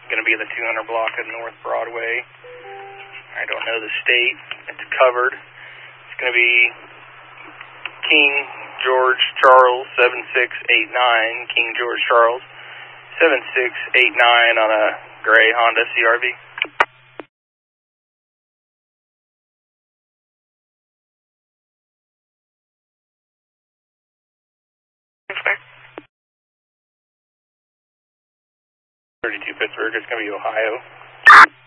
going to be in the 200 block of North Broadway. I don't know the state. It's covered. It's going to be King George Charles 7689. King George Charles 7689 on a gray Honda CRV. Pittsburgh. 32 Pittsburgh. It's going to be Ohio.